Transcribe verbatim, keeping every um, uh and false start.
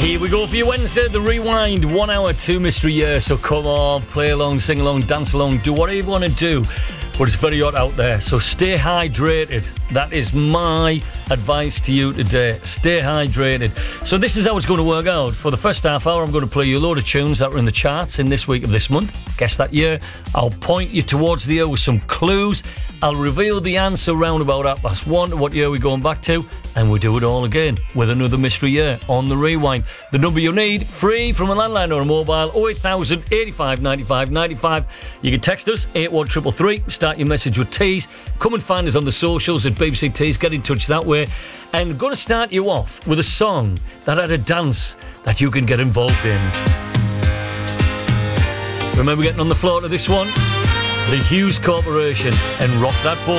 Here we go for your Wednesday, the Rewind, one hour, two mystery year. So come on, play along, sing along, dance along, do whatever you want to do. But it's very hot out there, so stay hydrated. That is my advice to you today. Stay hydrated. So this is how it's going to work out. For the first half hour, I'm going to play you a load of tunes that were in the charts in this week of this month. Guess that year. I'll point you towards the year with some clues. I'll reveal the answer round about half past one to what year we're going back to. And we'll do it all again with another mystery year on the Rewind. The number you need, free from a landline or a mobile, oh eight thousand, eighty-five, ninety-five, ninety-five. You can text us, eight one three three three. Start your message with Tees. Come and find us on the socials at B B C Tees. Get in touch that way. And I'm going to start you off with a song that had a dance that you can get involved in. Remember getting on the floor to this one? The Hughes Corporation and Rock That Boat.